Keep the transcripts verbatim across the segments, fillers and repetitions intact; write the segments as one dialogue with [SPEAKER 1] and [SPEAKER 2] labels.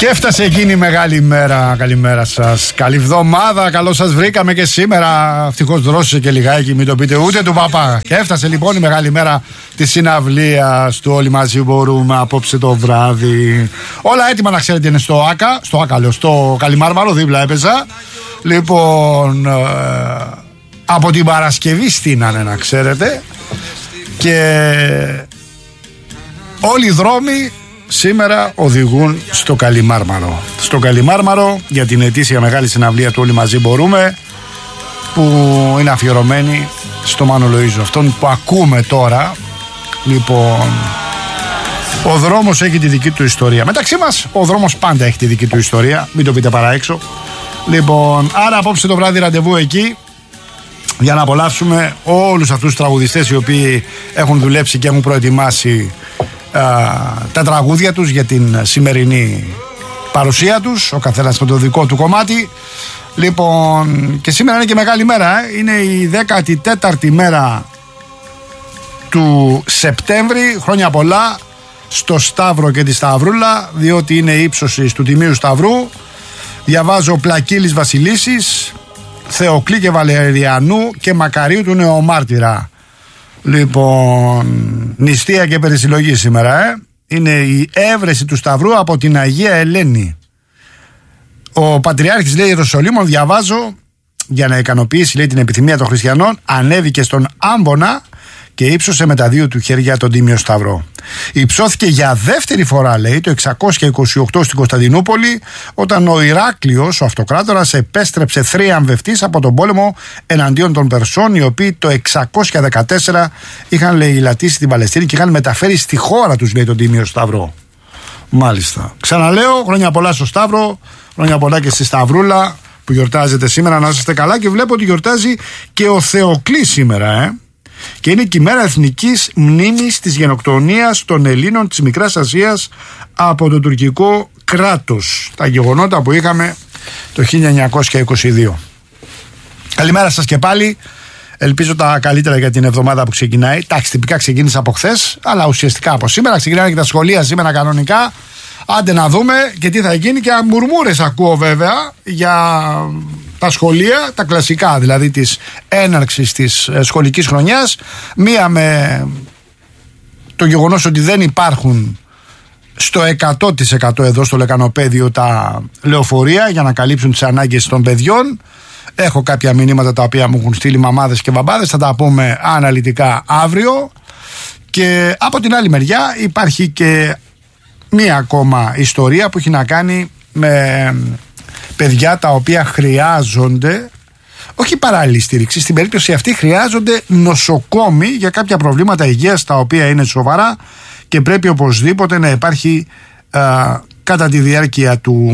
[SPEAKER 1] Και έφτασε εκείνη η μεγάλη μέρα. Καλημέρα σας. Καλή εβδομάδα. Καλώς σας βρήκαμε και σήμερα. Ευτυχώς δρόσησε και λιγάκι, μην το πείτε ούτε του παπά. Και έφτασε λοιπόν η μεγάλη μέρα της συναυλίας του Όλοι Μαζί Μπορούμε απόψε το βράδυ. Όλα έτοιμα να ξέρετε είναι στο ΆΚΑ. Στο ΆΚΑ λέω, στο Καλιμάρμαρο, δίπλα έπαιζα. Λοιπόν, ε, από την Παρασκευή στείνανε να ξέρετε. Και όλοι οι δρόμοι σήμερα οδηγούν στο Καλιμάρμαρο. Στο Καλιμάρμαρο για την ετήσια μεγάλη συναυλία του Όλοι Μαζί Μπορούμε, που είναι αφιερωμένη στο Μάνο Λοΐζο, αυτόν που ακούμε τώρα. Λοιπόν, ο δρόμος έχει τη δική του ιστορία. Μεταξύ μας ο δρόμος πάντα έχει τη δική του ιστορία, μην το πείτε παρά έξω. Λοιπόν, άρα απόψε το βράδυ ραντεβού εκεί για να απολαύσουμε όλους αυτούς τους τραγουδιστές οι οποίοι έχουν δουλέψει και έχουν προετοιμάσει α, τα τραγούδια τους για την σημερινή παρουσία τους, ο καθένας με το δικό του κομμάτι. Λοιπόν, και σήμερα είναι και μεγάλη μέρα, ε. είναι η δέκατη τέταρτη μέρα του Σεπτέμβρη. Χρόνια πολλά στο Σταύρο και τη Σταυρούλα, διότι είναι η ύψωση του Τιμίου Σταυρού. Διαβάζω Πλακίλης Βασιλίσης, Θεοκλή και Βαλεριανού και Μακαρίου του Νεομάρτυρα. Λοιπόν, νηστεία και περισυλλογή σήμερα, ε. είναι η έβρεση του Σταυρού από την Αγία Ελένη. Ο Πατριάρχης, λέει, Ιεροσολύμων, διαβάζω, για να ικανοποιήσει, λέει, την επιθυμία των χριστιανών, ανέβηκε στον Άμβονα και ύψωσε με τα δύο του χέρια τον Τίμιο Σταυρό. Υψώθηκε για δεύτερη φορά, λέει, το εξακόσια είκοσι οκτώ στην Κωνσταντινούπολη, όταν ο Ηράκλειος, ο αυτοκράτορας, επέστρεψε θρίαμβευτής από τον πόλεμο εναντίον των Περσών, οι οποίοι το εξακόσια δεκατέσσερα είχαν λαιλατήσει την Παλαιστίνη και είχαν μεταφέρει στη χώρα τους, λέει, τον Τίμιο Σταυρό. Μάλιστα. Ξαναλέω, χρόνια πολλά στο Σταύρο, χρόνια πολλά και στη Σταυρούλα που γιορτάζετε σήμερα, να είστε καλά. Και βλέπω ότι γιορτάζει και ο Θεοκλής σήμερα, ε. Και είναι και η μέρα εθνικής μνήμης της γενοκτονίας των Ελλήνων της Μικράς Ασίας από το τουρκικό κράτος. Τα γεγονότα που είχαμε το χίλια εννιακόσια είκοσι δύο. Καλημέρα σας και πάλι. Ελπίζω τα καλύτερα για την εβδομάδα που ξεκινάει. Εντάξει, τυπικά ξεκίνησε από χθες, αλλά ουσιαστικά από σήμερα. Ξεκινάνε και τα σχολεία σήμερα κανονικά. Άντε να δούμε και τι θα γίνει. Και μουρμούρες ακούω βέβαια για τα σχολεία, τα κλασικά δηλαδή της έναρξης της σχολικής χρονιάς. Μία με το γεγονός ότι δεν υπάρχουν στο εκατό τοις εκατό εδώ στο Λεκανοπέδιο τα λεωφορεία για να καλύψουν τις ανάγκες των παιδιών. Έχω κάποια μηνύματα τα οποία μου έχουν στείλει μαμάδες και μπαμπάδες, θα τα πούμε αναλυτικά αύριο. Και από την άλλη μεριά υπάρχει και μία ακόμα ιστορία που έχει να κάνει με παιδιά τα οποία χρειάζονται, όχι παράλληλη στήριξη, στην περίπτωση αυτή χρειάζονται νοσοκόμοι για κάποια προβλήματα υγείας τα οποία είναι σοβαρά και πρέπει οπωσδήποτε να υπάρχει α, κατά τη διάρκεια του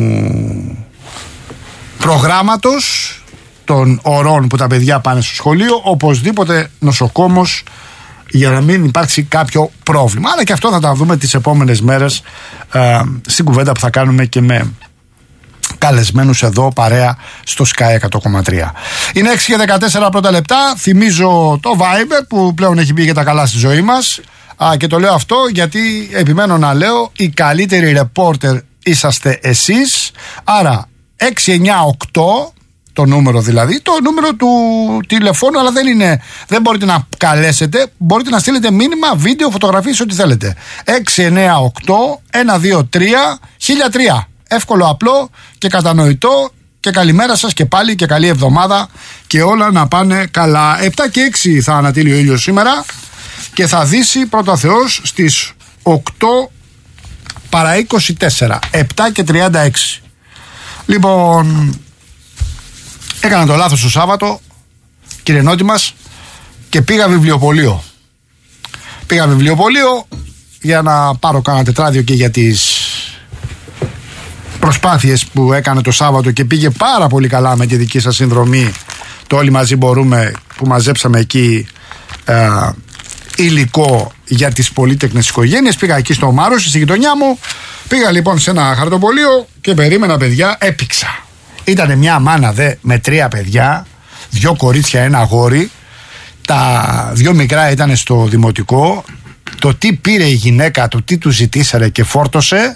[SPEAKER 1] προγράμματος των ωρών που τα παιδιά πάνε στο σχολείο, οπωσδήποτε νοσοκόμος για να μην υπάρξει κάποιο πρόβλημα. Αλλά και αυτό θα τα δούμε τις επόμενες μέρες α, στην κουβέντα που θα κάνουμε και με καλεσμένους εδώ παρέα στο Sky εκατό κόμμα τρία. Είναι έξι και δεκατέσσερα πρώτα λεπτά. Θυμίζω το Viber που πλέον έχει μπει για τα καλά στη ζωή μας. Α, και το λέω αυτό γιατί επιμένω να λέω, οι καλύτεροι ρεπόρτερ είσαστε εσείς. Άρα έξι εννιά οκτώ, το νούμερο δηλαδή, το νούμερο του τηλεφώνου, αλλά δεν είναι, δεν μπορείτε να καλέσετε, μπορείτε να στείλετε μήνυμα, βίντεο, φωτογραφίες, ό,τι θέλετε. έξι εννιά οκτώ ένα δύο τρία χίλια τρία. Εύκολο, απλό και κατανοητό. Και καλημέρα σας και πάλι και καλή εβδομάδα και όλα να πάνε καλά. επτά και έξι θα ανατείλει ο ήλιος σήμερα και θα δύσει πρώτα Θεός στις οκτώ παρά είκοσι τέσσερα, επτά και τριάντα έξι. Λοιπόν, έκανα το λάθος το Σάββατο, κύριε Νότι μας, και πήγα βιβλιοπωλείο. Πήγα βιβλιοπωλείο για να πάρω κάνα τετράδιο και για τις προσπάθειες που έκανε το Σάββατο και πήγε πάρα πολύ καλά με τη δική σας συνδρομή. Το Όλοι Μαζί Μπορούμε που μαζέψαμε εκεί ε, υλικό για τις πολύτεκνες οικογένειες. Πήγα εκεί στο Μάρος, στη γειτονιά μου. Πήγα λοιπόν σε ένα χαρτοπωλείο και περίμενα, παιδιά, έπηξα. Ήτανε μια μάνα δε με τρία παιδιά, δυο κορίτσια, ένα αγόρι. Τα δυο μικρά ήταν στο δημοτικό. Το τι πήρε η γυναίκα, το τι του ζητήσανε και φόρτωσε,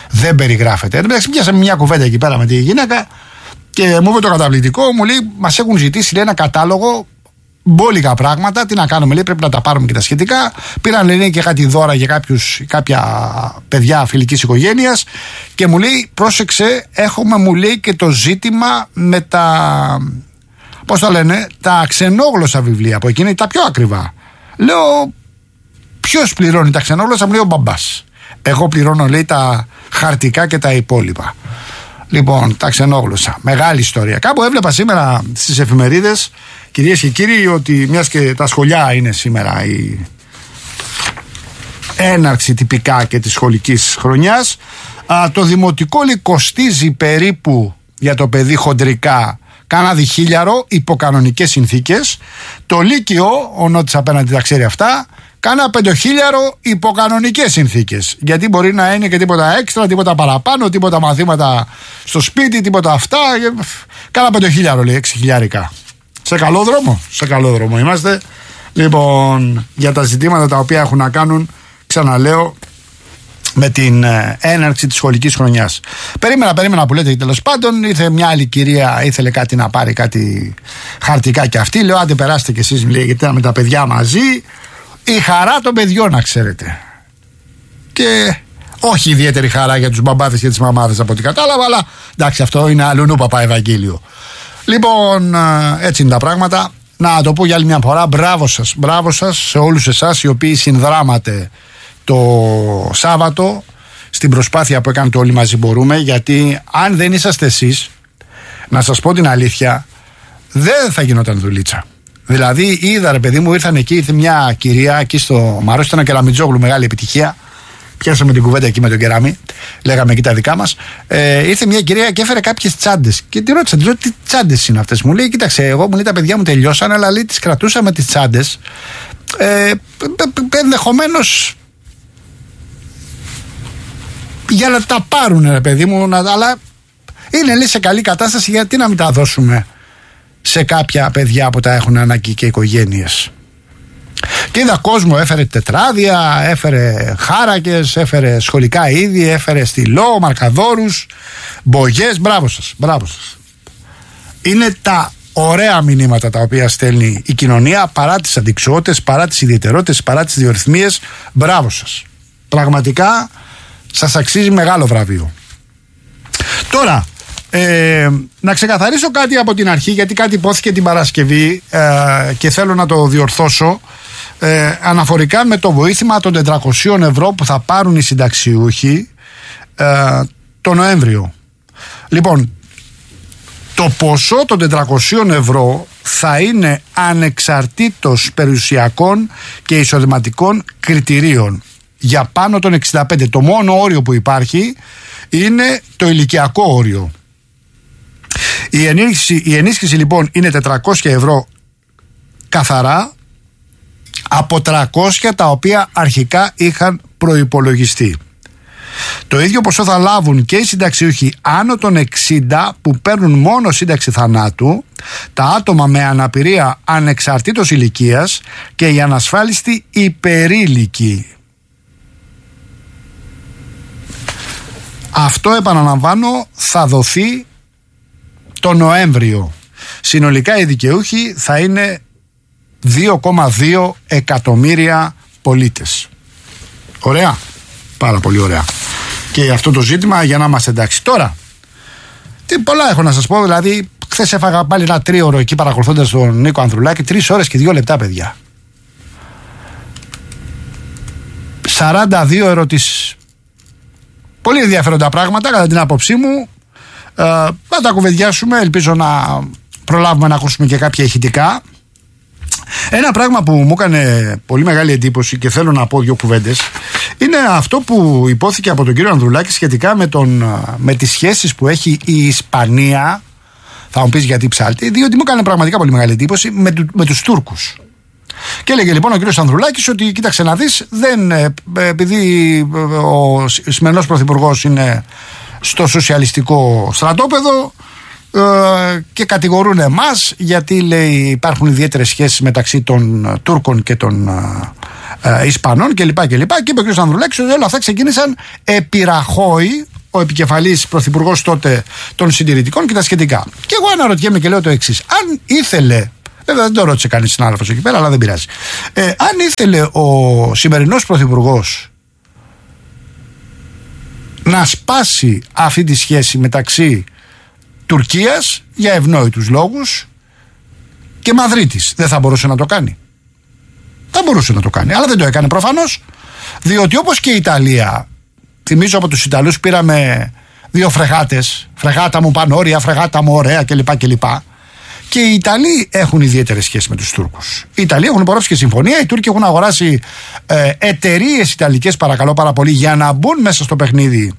[SPEAKER 1] δεν περιγράφεται. Εντάξει, πιάσαμε μια κουβέντα εκεί πέρα με τη γυναίκα και μου είπε το καταπληκτικό, μου λέει: μας έχουν ζητήσει, λέει, ένα κατάλογο. Μπόλικα πράγματα, τι να κάνουμε, λέει, πρέπει να τα πάρουμε και τα σχετικά. Πήραν, λέει, και κάτι δώρα για κάποιους, κάποια παιδιά φιλικής οικογένειας και μου λέει: πρόσεξε, έχουμε, μου λέει, και το ζήτημα με τα, πώς τα λένε, τα ξενόγλωσσα βιβλία, που εκείνη τα πιο ακριβά. Λέω: ποιος πληρώνει τα ξενόγλωσσα? Μου λέει: ο μπαμπάς. Εγώ πληρώνω, λέει, τα χαρτικά και τα υπόλοιπα. Λοιπόν, τα ξενόγλωσσα. Μεγάλη ιστορία. Κάπου έβλεπα σήμερα στις εφημερίδες, κυρίες και κύριοι, ότι μιας και τα σχολιά είναι σήμερα η έναρξη τυπικά και της σχολικής χρονιάς, α, το δημοτικό, λέει, κοστίζει περίπου για το παιδί χοντρικά κάνα διχίλιαρο υπό κανονικές συνθήκες. Το Λύκειο, ο Νότης απέναντι τα ξέρει αυτά, κάνα πεντοχίλιαρο υπό κανονικές συνθήκες. Γιατί μπορεί να είναι και τίποτα έξτρα, τίποτα παραπάνω, τίποτα μαθήματα στο σπίτι, τίποτα αυτά. Κάνα πεντοχίλιαρο, λέει, έξι χιλιάρικα. Σε καλό δρόμο, σε καλό δρόμο είμαστε. Λοιπόν, για τα ζητήματα τα οποία έχουν να κάνουν, ξαναλέω, με την ε, έναρξη της σχολικής χρονιάς. Περίμενα, περίμενα που λέτε, τέλος πάντων. Ήρθε μια άλλη κυρία, ήθελε κάτι να πάρει, κάτι χαρτικά και αυτή. Λέω: άντε, περάστε κι εσείς, λέει, γιατί με τα παιδιά μαζί. Η χαρά των παιδιών, να ξέρετε. Και όχι ιδιαίτερη χαρά για τους μπαμπάδες και τις μαμάδες, από ό,τι κατάλαβα, αλλά εντάξει, αυτό είναι αλλουνού παπά Ευαγγέλιο. Λοιπόν, έτσι είναι τα πράγματα. Να το πω για άλλη μια φορά, μπράβο σας, μπράβο σας σε όλους εσάς οι οποίοι συνδράματε το Σάββατο στην προσπάθεια που έκανε το Όλοι Μαζί Μπορούμε, γιατί αν δεν είσαστε εσείς, να σας πω την αλήθεια, δεν θα γινόταν δουλίτσα. Δηλαδή, είδα, ρε παιδί μου, ήρθαν εκεί, ήρθε μια κυρία εκεί στο Μαρός, ήταν Κεραμιτζόγλου, μεγάλη επιτυχία. Πιάσαμε την κουβέντα εκεί με τον Κεράμι, λέγαμε εκεί τα δικά μας. Ε, ήρθε μια κυρία και έφερε κάποιες τσάντες. Και τη ρώτησα, τη λέω: τι τσάντες είναι αυτές? Μου λέει: κοίταξε, εγώ, μου λέει, τα παιδιά μου τελειώσαν, αλλά, λέει, τις κρατούσαμε τις τσάντες. Ε, ενδεχομένως για να τα πάρουν, ρε παιδί μου, να, αλλά είναι, λέει, σε καλή κατάσταση, γιατί να μην τα δώσουμε σε κάποια παιδιά που τα έχουν ανάγκη και οικογένειες. Και είδα κόσμο, έφερε τετράδια, έφερε χάρακες, έφερε σχολικά είδη, έφερε στυλό, μαρκαδόρους, μπογιές. Μπράβο σας, μπράβο σας. Είναι τα ωραία μηνύματα τα οποία στέλνει η κοινωνία, παρά τις αντικσοότητες, παρά τις ιδιαιτερότητες, παρά τις διορυθμίες. Μπράβο σας. Πραγματικά σας αξίζει μεγάλο βραβείο. Τώρα, Ε, να ξεκαθαρίσω κάτι από την αρχή, γιατί κάτι υπόθηκε την Παρασκευή ε, και θέλω να το διορθώσω, ε, αναφορικά με το βοήθημα των τετρακοσίων ευρώ που θα πάρουν οι συνταξιούχοι ε, το Νοέμβριο. Λοιπόν, το ποσό των τετρακοσίων ευρώ θα είναι ανεξαρτήτως περιουσιακών και εισοδηματικών κριτηρίων για πάνω των εξήντα πέντε. Το μόνο όριο που υπάρχει είναι το ηλικιακό όριο. Η ενίσχυση, η ενίσχυση λοιπόν είναι τετρακόσια ευρώ καθαρά από τριακόσια τα οποία αρχικά είχαν προϋπολογιστεί. Το ίδιο ποσό θα λάβουν και οι συνταξιούχοι άνω των εξήντα που παίρνουν μόνο σύνταξη θανάτου, τα άτομα με αναπηρία ανεξαρτήτως ηλικίας και οι ανασφάλιστοι υπερήλικοι. Αυτό, επαναλαμβάνω, θα δοθεί το Νοέμβριο. Συνολικά οι δικαιούχοι θα είναι δύο κόμμα δύο εκατομμύρια πολίτες. Ωραία. Πάρα πολύ ωραία. Και αυτό το ζήτημα για να είμαστε εντάξει. Τώρα, τι πολλά έχω να σας πω. Δηλαδή, χθες έφαγα πάλι ένα τρίωρο εκεί παρακολουθώντας τον Νίκο Ανδρουλάκη. Τρεις ώρες και δύο λεπτά, παιδιά. σαράντα δύο ερωτήσεις. Πολύ ενδιαφέροντα πράγματα κατά την άποψή μου. Ε, να τα κουβεντιάσουμε. Ελπίζω να προλάβουμε να ακούσουμε και κάποια ηχητικά. Ένα πράγμα που μου έκανε πολύ μεγάλη εντύπωση και θέλω να πω δύο κουβέντες είναι αυτό που υπόθηκε από τον κύριο Ανδρουλάκη σχετικά με, τον, με τις σχέσεις που έχει η Ισπανία. Θα μου πεις γιατί ψάλτη, διότι μου έκανε πραγματικά πολύ μεγάλη εντύπωση με, με τους Τούρκους. Και έλεγε λοιπόν ο κύριος Ανδρουλάκης ότι κοίταξε να δεις, δεν, επειδή ο σημερινός πρωθυπουργός είναι στο σοσιαλιστικό στρατόπεδο ε, και κατηγορούν εμάς γιατί, λέει, υπάρχουν ιδιαίτερες σχέσεις μεταξύ των Τούρκων και των ε, Ισπανών κλπ. Και, και, και είπε ο κύριος Ανδρουλάκης ότι όλα αυτά ξεκίνησαν επί Ραχώη, ο επικεφαλής πρωθυπουργός τότε των συντηρητικών και τα σχετικά. Και εγώ αναρωτιέμαι και λέω το εξής. Αν ήθελε, βέβαια δεν το ρώτησε κανείς συνάδελφος εκεί πέρα, αλλά δεν πειράζει. Ε, αν ήθελε ο σημερινός πρωθυπουργός να σπάσει αυτή τη σχέση μεταξύ Τουρκίας για ευνόητους λόγους και Μαδρίτης, δεν θα μπορούσε να το κάνει? Θα μπορούσε να το κάνει, αλλά δεν το έκανε προφανώς, διότι όπως και η Ιταλία, θυμίζω από τους Ιταλούς πήραμε δύο φρεγάτες, φρεγάτα μου πανόρια, φρεγάτα μου ωραία κλπ. κλπ. Και οι Ιταλοί έχουν ιδιαίτερες σχέσεις με τους Τούρκους. Οι Ιταλοί έχουν υπογράψει και συμφωνία, οι Τούρκοι έχουν αγοράσει ε, εταιρείες ιταλικές, παρακαλώ πάρα πολύ, για να μπουν μέσα στο παιχνίδι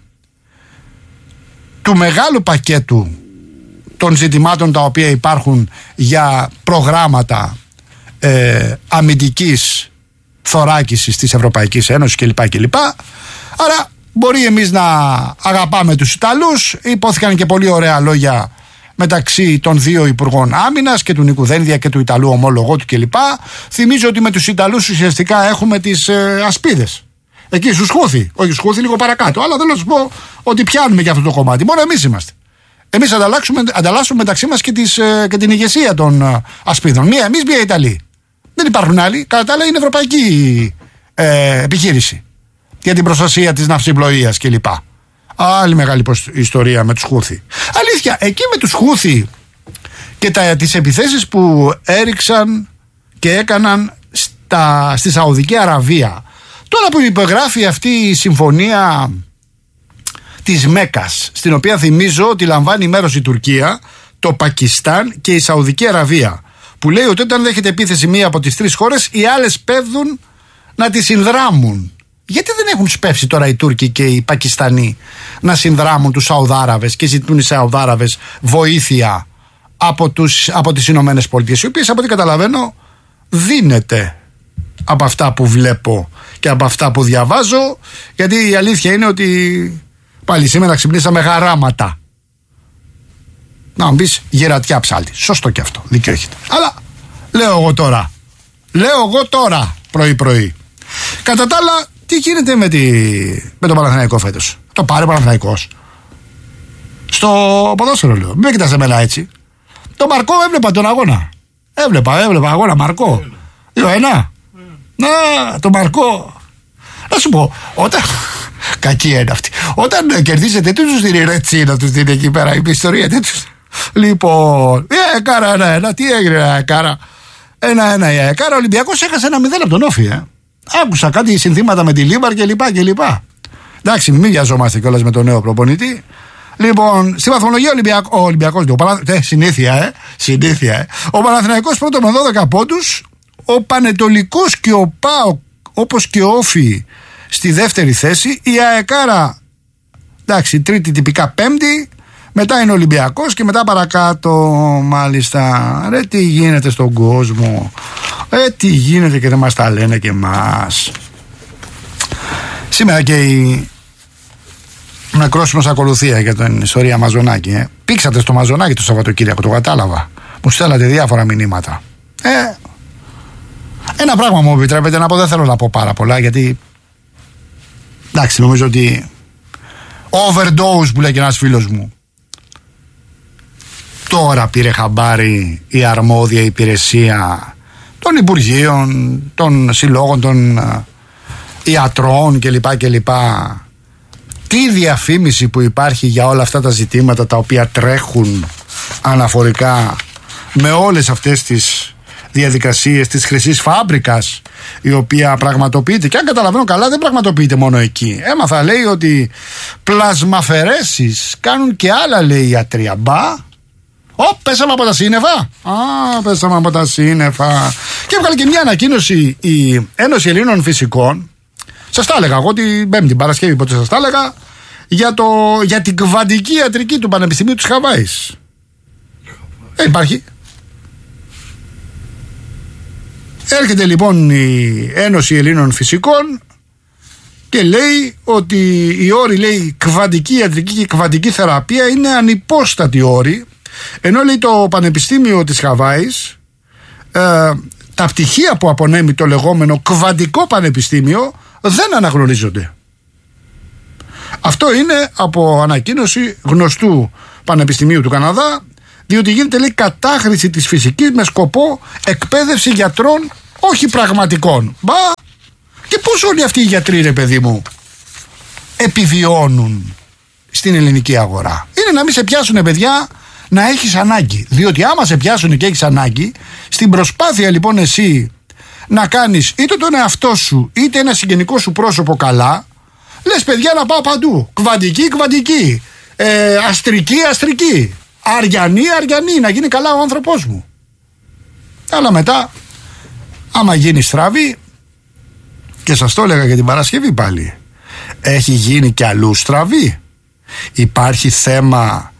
[SPEAKER 1] του μεγάλου πακέτου των ζητημάτων τα οποία υπάρχουν για προγράμματα ε, αμυντικής θωράκισης της Ευρωπαϊκής Ένωσης κλπ. κλπ. Άρα μπορεί εμείς να αγαπάμε τους Ιταλούς, υπόθηκαν και πολύ ωραία λόγια μεταξύ των δύο υπουργών άμυνας και του Νίκου Δένδια και του Ιταλού ομόλογου του κλπ. Θυμίζω ότι με τους Ιταλούς ουσιαστικά έχουμε τις ε, ασπίδες. Εκεί στους Χούθη, όχι στους Χούθη λίγο παρακάτω, αλλά θέλω να σου πω ότι πιάνουμε για αυτό το κομμάτι. Μόνο εμείς είμαστε. Εμείς ανταλλάσσουμε μεταξύ μας και, τις, ε, και την ηγεσία των ε, ασπίδων. Μία εμείς, μία Ιταλοί. Δεν υπάρχουν άλλοι. Κατά τα άλλα είναι ευρωπαϊκή ε, επιχείρηση για την προστασία της ναυσιπλοείας κλπ. Άλλη μεγάλη ιστορία με τους Χούθη. Αλήθεια, εκεί με τους Χούθη και τα, τις επιθέσεις που έριξαν και έκαναν στα, στη Σαουδική Αραβία, τώρα που υπογράφει αυτή η συμφωνία της Μέκας, στην οποία θυμίζω ότι λαμβάνει μέρος η Τουρκία, το Πακιστάν και η Σαουδική Αραβία, που λέει ότι όταν δέχεται επίθεση μία από τις τρεις χώρες, οι άλλες πέφτουν να τη συνδράμουν. Γιατί δεν έχουν σπεύσει τώρα οι Τούρκοι και οι Πακιστανοί να συνδράμουν τους Σαουδάραβες και ζητούν οι Σαουδάραβες βοήθεια από, τους, από τις Ηνωμένες Πολιτείες, οι οποίες από ό,τι καταλαβαίνω δίνεται από αυτά που βλέπω και από αυτά που διαβάζω, γιατί η αλήθεια είναι ότι πάλι σήμερα ξυπνήσαμε χαράματα. Να μου πεις γερατιά ψάλτη. Σωστό και αυτό, δίκιο έχετε. Αλλά λέω εγώ τώρα, λέω εγώ τώρα πρωί πρωί. Κατά τα άλλα, τι γίνεται με, τη... με τον Παναθηναϊκό φέτος? Το πάρε ο Παναθηναϊκός στο ποδόσφαιρο, λέω. Μην με κοιτάς εμένα έτσι. Το Μαρκό έβλεπα τον αγώνα. Έβλεπα, έβλεπα αγώνα Μαρκό. δύο ένα. Να, το Μαρκό. Να σου πω, όταν. Κακή είναι αυτή. Όταν κερδίζετε, τι τους δίνει η Ρετσίνα, τους δίνει εκεί πέρα η ιστορία. Τι τους... Λοιπόν, η ΑΕΚΑΡΑ ένα-ένα. Τι έγινε η ΑΕΚΑΡΑ? ένα-ένα η ΑΕΚΑΡΑ. Ο Ολυμπιακός έχασε ένα μηδέν από τον Όφη, ε. Άκουσα κάτι συνθήματα με τη Λίμπαρ και λοιπά και λοιπά. Εντάξει, μην βιαζόμαστε κιόλας με τον νέο προπονητή. Λοιπόν, στη βαθμολογία Ολυμπιακ... ο Ολυμπιακός, ο Πανα... ε, συνήθεια, ε, συνήθεια, ε. Ο Παναθηναϊκός πρώτο με δώδεκα πόντους, ο Πανετολικός και ο ΠΑΟΚ, όπως και ο Όφη, στη δεύτερη θέση, η ΑΕΚΑΡΑ, εντάξει, τρίτη τυπικά πέμπτη, μετά είναι ο Ολυμπιακός και μετά παρακάτω, μάλιστα. Ρε, τι γίνεται στον κόσμο, ε, τι γίνεται και δεν μας τα λένε και εμάς. Σήμερα και η νεκρόσιμος ακολουθία για την ιστορία Μαζονάκη. Ε. Πήξατε στο Μαζονάκη το Σαββατοκύριακο, το κατάλαβα. Μου στέλνατε διάφορα μηνύματα. Ε, ένα πράγμα μου επιτρέπετε να πω, δεν θέλω να πω πάρα πολλά, γιατί εντάξει, νομίζω ότι overdose που λέει και ένας φίλος μου. Τώρα πήρε χαμπάρι η αρμόδια υπηρεσία των Υπουργείων, των Συλλόγων, των ιατρών κλπ. κλπ. Τι διαφήμιση που υπάρχει για όλα αυτά τα ζητήματα τα οποία τρέχουν αναφορικά με όλες αυτές τις διαδικασίες της χρυσής φάμπρικας, η οποία πραγματοποιείται, και αν καταλαβαίνω καλά δεν πραγματοποιείται μόνο εκεί. Έμαθα, λέει, ότι πλασμαφαιρέσεις κάνουν και άλλα, λέει, ιατρία. Μπα, Ω, πέσαμε από τα σύννεφα. Α, πέσαμε από τα σύννεφα. Και έβγαλε και μια ανακοίνωση η Ένωση Ελλήνων Φυσικών. Σας τα έλεγα εγώ την Πέμπτη Παρασκευή, πότε σας τα έλεγα, για, το, για την κβαντική ιατρική του Πανεπιστημίου της Χαβάης. Ε, υπάρχει. Έρχεται λοιπόν η Ένωση Ελλήνων Φυσικών και λέει ότι οι όροι, λέει, κβαντική ιατρική και κβαντική θεραπεία είναι ανυπόστατοι όροι, ενώ, λέει, το Πανεπιστήμιο της Χαβάης ε, τα πτυχία που απονέμει το λεγόμενο κβαντικό πανεπιστήμιο δεν αναγνωρίζονται. Αυτό είναι από ανακοίνωση γνωστού Πανεπιστημίου του Καναδά, διότι γίνεται, λέει, κατάχρηση της φυσικής με σκοπό εκπαίδευση γιατρών όχι πραγματικών. Μπα, και πώς όλοι αυτοί οι γιατροί, ρε παιδί μου, επιβιώνουν στην ελληνική αγορά? Είναι να μην σε πιάσουνε, παιδιά, να έχεις ανάγκη. Διότι άμα σε πιάσουνε και έχεις ανάγκη, στην προσπάθεια λοιπόν εσύ να κάνεις είτε τον εαυτό σου είτε ένα συγγενικό σου πρόσωπο καλά, λες, παιδιά, να πάω παντού. Κβαντική, κβαντική. Ε, αστρική, αστρική. Αριανή, αριανή. Να γίνει καλά ο άνθρωπός μου. Αλλά μετά, άμα γίνει στραβή, και σας το έλεγα και την Παρασκευή πάλι, έχει γίνει κι αλλού στραβή. Υπάρχει θέμα,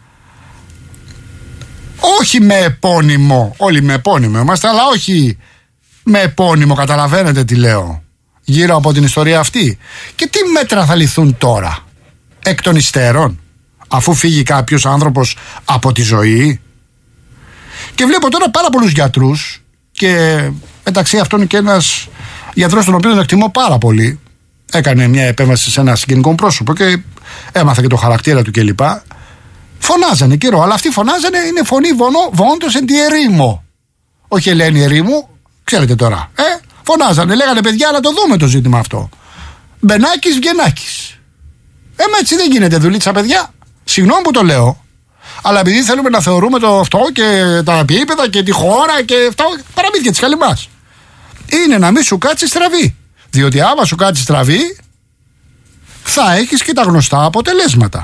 [SPEAKER 1] όχι με επώνυμο, όλοι με επώνυμο είμαστε, αλλά όχι με επώνυμο, καταλαβαίνετε τι λέω, γύρω από την ιστορία αυτή. Και τι μέτρα θα ληφθούν τώρα, εκ των υστέρων, αφού φύγει κάποιος άνθρωπος από τη ζωή? Και βλέπω τώρα πάρα πολλούς γιατρούς, και μεταξύ αυτών και ένας γιατρός τον οποίο τον εκτιμώ πάρα πολύ, έκανε μια επέμβαση σε ένα συγγενικό πρόσωπο και έμαθα και το χαρακτήρα του κλπ. Φωνάζανε καιρό, αλλά αυτοί φωνάζανε, είναι φωνή βόντος εν τη ερήμο. Όχι Ελένη ερήμου, ξέρετε τώρα. Ε, φωνάζανε, λέγανε, παιδιά, να το δούμε το ζήτημα αυτό. Μπενάκης, Βγενάκης. Ε, μα έτσι δεν γίνεται δουλίτσα, παιδιά. Συγγνώμη που το λέω, αλλά επειδή θέλουμε να θεωρούμε το αυτό και τα επίπεδα και τη χώρα και αυτό, παραμύθια της καλυμάς. Είναι να μην σου κάτσει στραβή. Διότι άμα σου κάτσει στραβή, θα έχεις και τα γνωστά αποτελέσματα.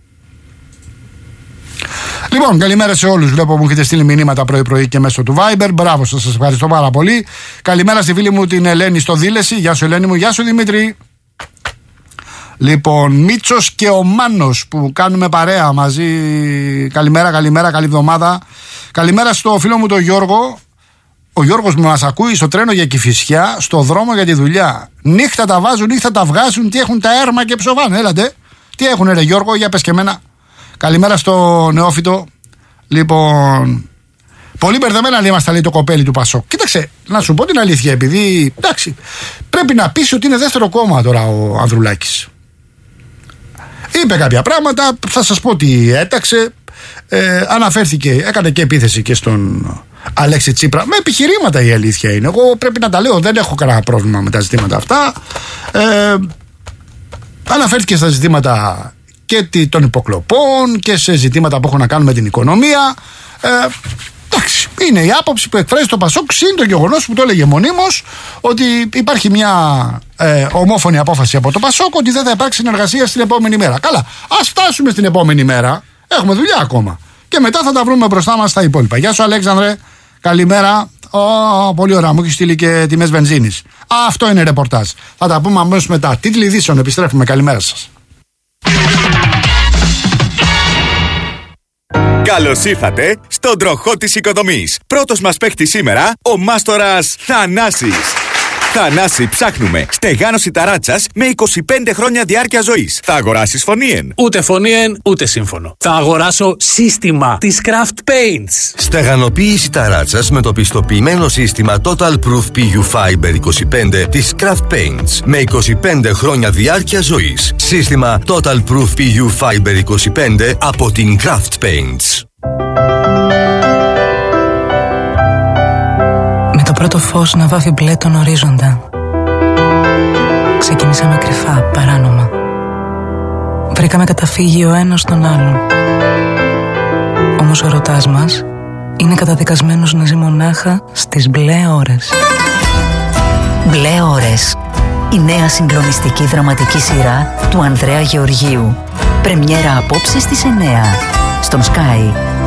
[SPEAKER 1] Λοιπόν, καλημέρα σε όλους. Βλέπω μου έχετε στείλει μηνύματα πρωί-πρωί και μέσω του Viber. Μπράβο σας, σας ευχαριστώ πάρα πολύ. Καλημέρα στη φίλη μου την Ελένη στο Δήλεση. Γεια σου, Ελένη μου, γεια σου, Δημήτρη. Λοιπόν, Μίτσος και ο Μάνος που κάνουμε παρέα μαζί. Καλημέρα, καλημέρα, καλή εβδομάδα. Καλημέρα στο φίλο μου τον Γιώργο. Ο Γιώργος μας ακούει στο τρένο για Κηφισιά, στο δρόμο για τη δουλειά. Νύχτα τα βάζουν, νύχτα τα βγάζουν, τι έχουν τα έρμα και ψοβάνε. Έλατε, τι έχουνε, ρε Γιώργο, για πες και εμένα. Καλημέρα στο νεόφυτο. Λοιπόν, πολύ μπερδεμένα είμαστε, λέει, το κοπέλι του Πασόκ. Κοίταξε, να σου πω την αλήθεια, επειδή εντάξει, πρέπει να πεις ότι είναι δεύτερο κόμμα τώρα ο Ανδρουλάκης. Είπε κάποια πράγματα, θα σας πω τι έταξε. Ε, αναφέρθηκε, έκανε και επίθεση και στον Αλέξη Τσίπρα. Με επιχειρήματα, η αλήθεια είναι. Εγώ πρέπει να τα λέω, δεν έχω κανένα πρόβλημα με τα ζητήματα αυτά. Ε, αναφέρθηκε στα ζητήματα και των υποκλοπών και σε ζητήματα που έχουν να κάνουν με την οικονομία. Ε, εντάξει, είναι η άποψη που εκφράζει το Πασόκ, συν το γεγονός που το έλεγε μονίμως ότι υπάρχει μια ε, ομόφωνη απόφαση από το Πασόκ ότι δεν θα υπάρξει συνεργασία στην επόμενη μέρα. Καλά, ας φτάσουμε στην επόμενη μέρα. Έχουμε δουλειά ακόμα. Και μετά θα τα βρούμε μπροστά μας τα υπόλοιπα. Γεια σου, Αλέξανδρε. Καλημέρα. Oh, πολύ ωραία. Μου έχει στείλει και τιμές βενζίνης. Αυτό είναι ρεπορτάζ. Θα τα πούμε αμέσως μετά. Τίτλοι ειδήσεων. Επιστρέφουμε. Καλημέρα σας.
[SPEAKER 2] Καλώς ήρθατε στον τροχό της οικοδομής. Πρώτος μας παίχτης σήμερα, ο μάστορας Θανάσης. Θανάση, ψάχνουμε στεγάνωση ταράτσας με είκοσι πέντε χρόνια διάρκεια ζωής. Θα αγοράσεις φωνήεν?
[SPEAKER 3] Ούτε φωνήεν, ούτε σύμφωνο. Θα αγοράσω σύστημα της Craft Paints.
[SPEAKER 4] Στεγανοποίηση ταράτσας με το πιστοποιημένο σύστημα Total Proof πι γιου Fiber είκοσι πέντε της Craft Paints με είκοσι πέντε χρόνια διάρκεια ζωής. Σύστημα Total Proof πι γιου Fiber είκοσι πέντε από την Craft Paints.
[SPEAKER 5] Με το πρώτο φως να βάφει μπλε τον ορίζοντα, ξεκινήσαμε κρυφά, παράνομα. Βρήκαμε καταφύγιο ο ένας στον άλλον. Όμως ο ερωτάς μας είναι καταδικασμένος να ζει μονάχα στις μπλε ώρες.
[SPEAKER 6] Μπλε ώρες. Η νέα συγκλονιστική δραματική σειρά του Ανδρέα Γεωργίου. Πρεμιέρα απόψε στις εννιά. Στον Sky.